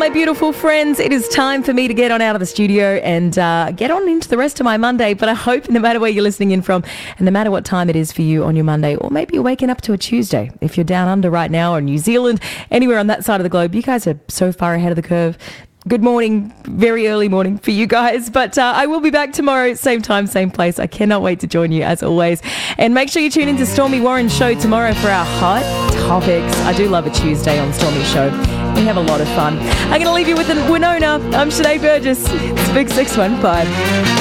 my beautiful friends. It is time for me to get on out of the studio and get on into the rest of my Monday. But I hope no matter where you're listening in from and no matter what time it is for you on your Monday, or maybe you're waking up to a Tuesday, if you're down under right now or New Zealand, anywhere on that side of the globe, you guys are so far ahead of the curve. Good morning, very early morning for you guys. But I will be back tomorrow, same time, same place. I cannot wait to join you as always. And make sure you tune into Stormy Warren's show tomorrow for our hot topics. I do love a Tuesday on Stormy's show. We have a lot of fun. I'm going to leave you with Winona. I'm Sinead Burgess. It's Big 615.